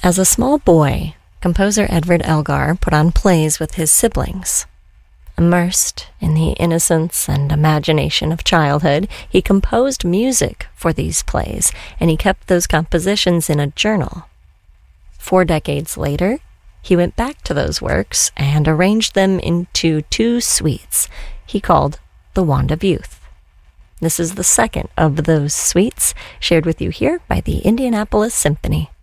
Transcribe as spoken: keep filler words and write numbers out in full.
As a small boy, composer Edvard Elgar put on plays with his siblings. Immersed in the innocence and imagination of childhood, he composed music for these plays, and he kept those compositions in a journal. Four decades later, he went back to those works and arranged them into two suites he called The Wand of Youth. This is the second of those suites shared with you here by the Indianapolis Symphony.